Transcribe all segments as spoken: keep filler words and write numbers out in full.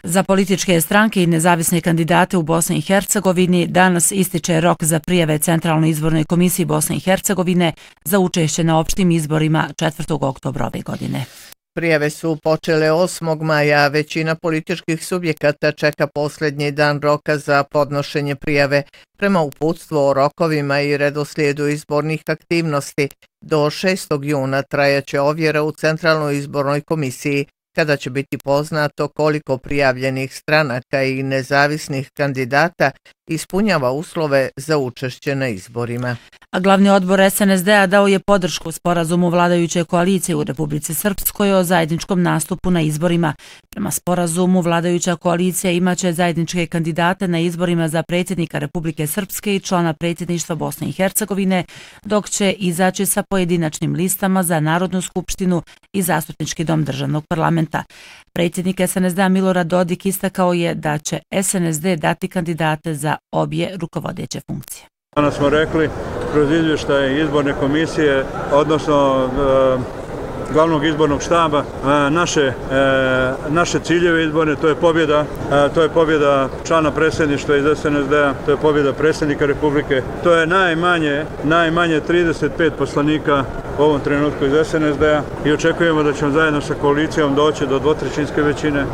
Za političke stranke i nezavisne kandidate u Bosni i Hercegovini danas ističe rok za prijave Centralnoj izbornoj komisiji Bosne i Hercegovine za učešće na opštim izborima četvrtog oktobra ove godine. Prijave su počele osmog maja, većina političkih subjekata čeka posljednji dan roka za podnošenje prijave. Prema uputstvu o rokovima i redoslijedu izbornih aktivnosti, do šestog juna trajaće ovjera u Centralnoj izbornoj komisiji, kada će biti poznato koliko prijavljenih stranaka i nezavisnih kandidata ispunjava uslove za učešće na izborima. A glavni odbor S N S D-a dao je podršku sporazumu vladajuće koalicije u Republici Srpskoj o zajedničkom nastupu na izborima. Prema sporazumu, vladajuća koalicija imaće zajedničke kandidate na izborima za predsjednika Republike Srpske i člana predsjedništva Bosne i Hercegovine, dok će izaći sa pojedinačnim listama za Narodnu skupštinu i Zastupnički dom državnog parlamenta. Predsjednik S N S D-a Milorad Dodik istakao je da će S N S D dati kandidate za obje rukovodeće funkcije. Danas smo rekli kroz izvještaj izborne komisije, odnosno e, glavnog izbornog štaba, e, naše, e, naše ciljeve izborne, to je pobjeda, e, to je pobjeda člana predsjedništva iz S N S D-a, to je pobjeda predsjednika Republike, to je najmanje, najmanje trideset pet poslanika u ovom trenutku iz S N S D-a i očekujemo da ćemo zajedno sa koalicijom doći do dvotrećinske većine.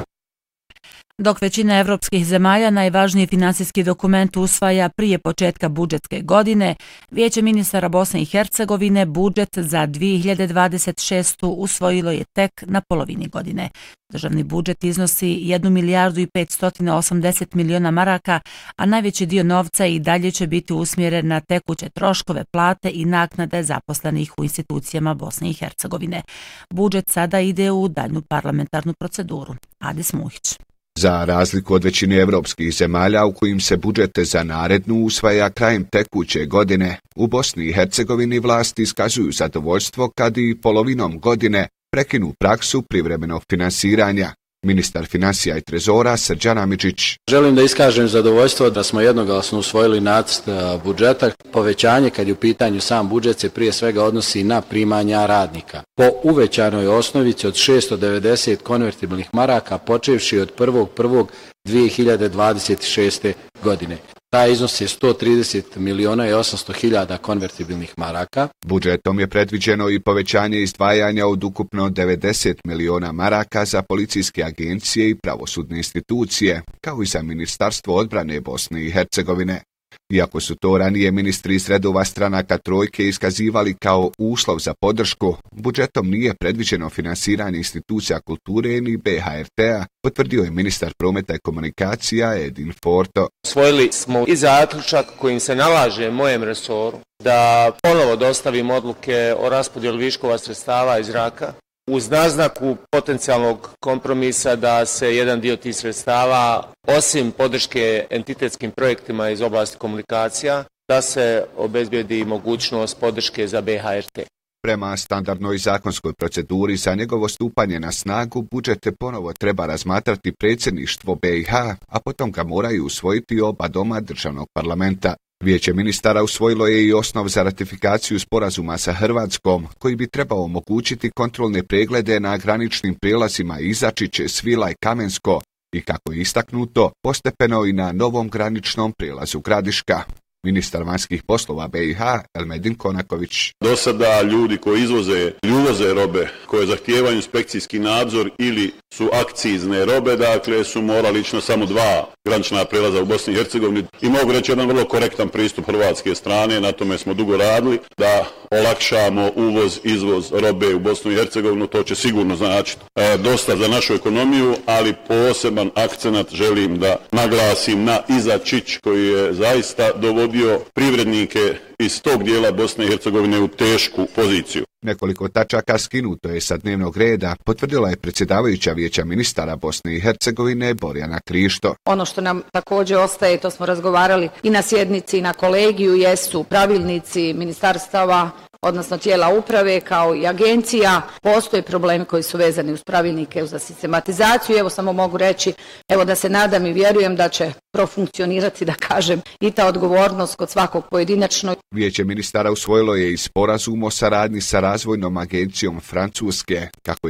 Dok većina evropskih zemalja najvažniji finansijski dokument usvaja prije početka budžetske godine, Vijeće ministara Bosne i Hercegovine budžet za dvije hiljade dvadeset šestu. usvojilo je tek na polovini godine. Državni budžet iznosi jednu milijardu i petsto osamdeset miliona maraka, a najveći dio novca i dalje će biti usmjeren na tekuće troškove, plate i naknade zaposlenih u institucijama Bosne i Hercegovine. Budžet sada ide u daljnju parlamentarnu proceduru. Adis Muhić. Za razliku od većine evropskih zemalja u kojim se budžete za narednu usvaja krajem tekuće godine, u Bosni i Hercegovini vlasti iskazuju zadovoljstvo kad i polovinom godine prekinu praksu privremenog finansiranja. Ministar financija i trezora Srđan Amidžić. Želim da iskažem zadovoljstvo da smo jednoglasno usvojili nacrt budžeta. Povećanje kad je u pitanju sam budžet se prije svega odnosi na primanja radnika. Po uvećanoj osnovici od šesto devedeset konvertibilnih maraka počevši od prvog prvog dvije hiljade dvadeset šeste. godine. Taj iznos je sto trideset miliona i osamsto hiljada konvertibilnih maraka. Budžetom je predviđeno i povećanje izdvajanja od ukupno devedeset miliona maraka za policijske agencije i pravosudne institucije, kao i za Ministarstvo odbrane Bosne i Hercegovine. Iako su to ranije ministri iz redova stranaka trojke iskazivali kao uslov za podršku, budžetom nije predviđeno finansiranje institucija kulture ni B H R T-a, potvrdio je ministar prometa i komunikacija Edin Forto. Usvojili smo i zaključak kojim se nalaže mojem resoru da ponovo dostavim odluke o raspodjeli viškova sredstava iz zraka, uz naznaku potencijalnog kompromisa da se jedan dio tih sredstava, osim podrške entitetskim projektima iz oblasti komunikacija, da se obezbijedi mogućnost podrške za B H R T. Prema standardnoj zakonskoj proceduri za njegovo stupanje na snagu, budžete ponovo treba razmatrati predsjedništvo B i H, a potom ga moraju usvojiti oba doma državnog parlamenta. Vijeće ministara usvojilo je i osnov za ratifikaciju sporazuma sa Hrvatskom, koji bi trebao omogućiti kontrolne preglede na graničnim prijelazima Izačiće, Svila i Kamensko i, kako je istaknuto, postepeno i na novom graničnom prijelazu Gradiška. Ministar vanjskih poslova B i H Elmedin Konaković. Do sada ljudi koji izvoze i uvoze robe koje zahtijevaju inspekcijski nadzor ili su akcizne robe, dakle su morali ići na samo dva granična prijelaza u Bosni i Hercegovini i mogu reći jedan vrlo korektan pristup hrvatske strane, na tome smo dugo radili, da olakšamo uvoz, izvoz robe u Bosnu i Hercegovinu, to će sigurno značiti e, dosta za našu ekonomiju, ali poseban akcenat želim da naglasim na Izačić koji je zaista dovodio privrednike iz tog dijela Bosne i Hercegovine u tešku poziciju. Nekoliko tačaka skinuto je sa dnevnog reda, potvrdila je predsjedavajuća Vijeća ministara Bosne i Hercegovine Borjana Krišto. Ono što nam također ostaje, to smo razgovarali i na sjednici i na kolegiju, jesu pravilnici ministarstava, odnosno tijela uprave kao i agencija. Postoje problemi koji su vezani uz pravilnike za sistematizaciju. Evo samo mogu reći, evo da se nadam i vjerujem da će profunkcionirati, da kažem, i ta odgovornost kod svakog pojedinačno. Vijeće ministara usvojilo je i sporazum o saradnji sa razvojnom agencijom Francuske, kako